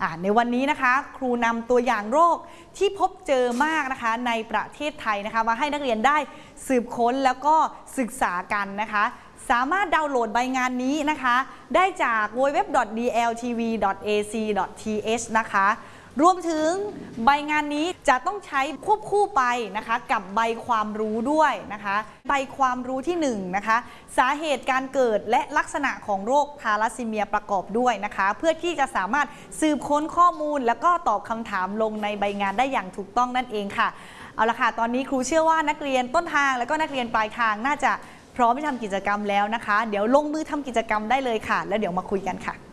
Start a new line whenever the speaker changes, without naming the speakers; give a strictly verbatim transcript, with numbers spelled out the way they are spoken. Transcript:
ในวันนี้นะคะครูนำตัวอย่างโรคที่พบเจอมากนะคะในประเทศไทยนะคะมาให้นักเรียนได้สืบค้นแล้วก็ศึกษากันนะคะสามารถดาวน์โหลดใบงานนี้นะคะได้จาก ดับเบิลยู ดับเบิลยู ดับเบิลยู ดอท ดี แอล ที วี ดอท เอ ซี ดอท ที เอช นะคะรวมถึงใบงานนี้จะต้องใช้ควบคู่ไปนะคะกับใบความรู้ด้วยนะคะใบความรู้ที่หนึ่งนะคะสาเหตุการเกิดและลักษณะของโรคทาลัสซีเมียประกอบด้วยนะคะเพื่อที่จะสามารถสืบค้นข้อมูลแล้วก็ตอบคำถามลงในใบงานได้อย่างถูกต้องนั่นเองค่ะเอาละค่ะตอนนี้ครูเชื่อว่านักเรียนต้นทางแล้วก็นักเรียนปลายทางน่าจะพร้อมที่ทำกิจกรรมแล้วนะคะเดี๋ยวลงมือทำกิจกรรมได้เลยค่ะแล้วเดี๋ยวมาคุยกันค่ะ